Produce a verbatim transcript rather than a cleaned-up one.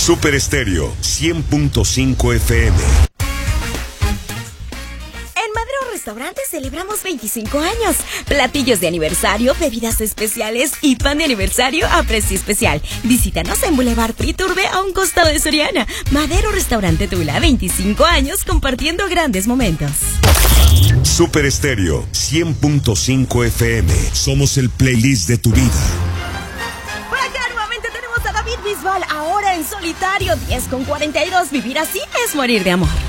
Super Estéreo cien punto cinco F M. En Madero Restaurante celebramos veinticinco años. Platillos de aniversario, bebidas especiales y pan de aniversario a precio especial. Visítanos en Boulevard Priturbe a un costado de Soriana. Madero Restaurante Tula, veinticinco años compartiendo grandes momentos. Super Estéreo cien punto cinco F M. Somos el playlist de tu vida. Por acá nuevamente tenemos a David Bisbal, ahora en solitario. diez con cuarenta y dos. Vivir así es morir de amor.